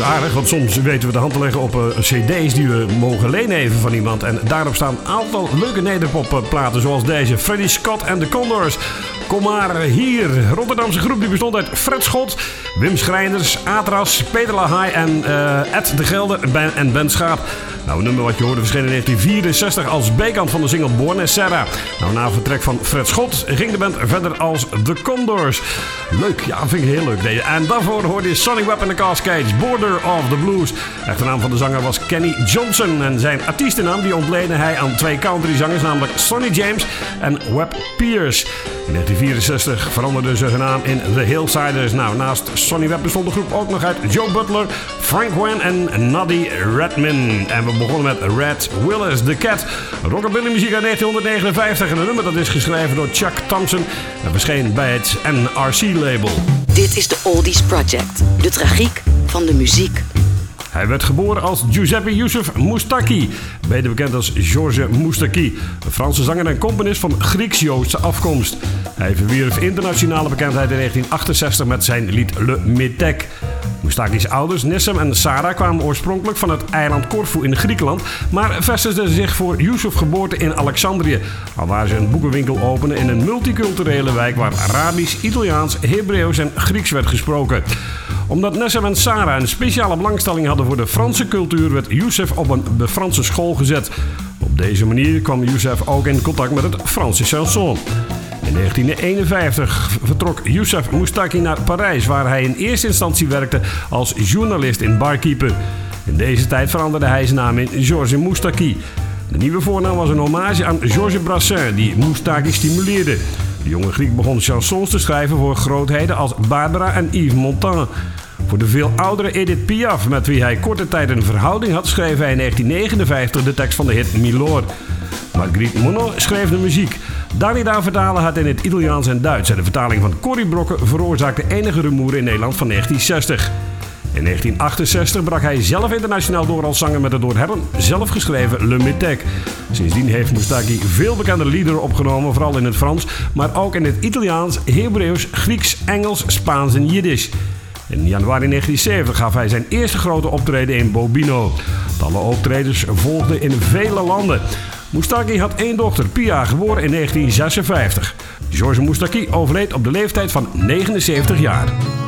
aardig, want soms weten we de hand te leggen op cd's die we mogen lenen even van iemand. En daarop staan een aantal leuke nederpopplaten zoals deze. Freddie Scott en de Condors. Kom maar hier. Rotterdamse groep die bestond uit Fred Schot, Wim Schrijnders, Atras, Peter Lahaai en Ed de Gelder en Ben Schaap. Nou, een nummer wat je hoorde verscheen in 1964 als B-kant van de single Buona Sera. Nou, na vertrek van Fred Schot ging de band verder als The Condors. Leuk, ja, vind ik heel leuk. Deze. En daarvoor hoorde je Sonny Webb en de Cascades, Border of the Blues. De echte naam van de zanger was Kenny Johnson. En zijn artiestennaam die ontleende hij aan twee countryzangers, namelijk Sonny James en Webb Pierce. In 1964 veranderde ze hun naam in The Hillsiders. Nou, naast Sonny Webb bestond de groep ook nog uit Joe Butler, Frank Wayne en Noddy Redman. En we begonnen met Red Willis the Cat. Rockabilly muziek uit 1959. En een nummer dat is geschreven door Chuck Thompson en verscheen bij het NRC-label. Dit is de Oldies Project. De tragiek van de muziek. Hij werd geboren als Giuseppe Youssef Moustaki, beter bekend als Georges Moustaki, een Franse zanger en componist van Grieks-Joodse afkomst. Hij verwierf internationale bekendheid in 1968 met zijn lied Le Metek. Moustaki's ouders, Nissem en Sarah, kwamen oorspronkelijk van het eiland Corfu in Griekenland, maar vestigden zich voor Youssef geboorte in Alexandrië, alwaar ze een boekenwinkel openen in een multiculturele wijk waar Arabisch, Italiaans, Hebreeuws en Grieks werd gesproken. Omdat Nessem en Sarah een speciale belangstelling hadden voor de Franse cultuur, werd Youssef op een Franse school gezet. Op deze manier kwam Youssef ook in contact met het Franse chanson. In 1951 vertrok Youssef Moustaki naar Parijs, waar hij in eerste instantie werkte als journalist in Barkeeper. In deze tijd veranderde hij zijn naam in Georges Moustaki. De nieuwe voornaam was een hommage aan Georges Brassens, die Moustaki stimuleerde. De jonge Griek begon chansons te schrijven voor grootheden als Barbara en Yves Montand. Voor de veel oudere Edith Piaf, met wie hij korte tijd een verhouding had, schreef hij in 1959 de tekst van de hit Milor. Marguerite Monod schreef de muziek. Dalida vertaalde het in het Italiaans en Duits. En de vertaling van Corrie Brokken veroorzaakte enige rumoer in Nederland van 1960. In 1968 brak hij zelf internationaal door als zanger met het door hem zelf geschreven Le Metek. Sindsdien heeft Moustaki veel bekende liederen opgenomen, vooral in het Frans, maar ook in het Italiaans, Hebreeuws, Grieks, Engels, Spaans en Jiddisch. In januari 1970 gaf hij zijn eerste grote optreden in Bobino. Alle optredens volgden in vele landen. Moustaki had één dochter, Pia, geboren in 1956. Georges Moustaki overleed op de leeftijd van 79 jaar.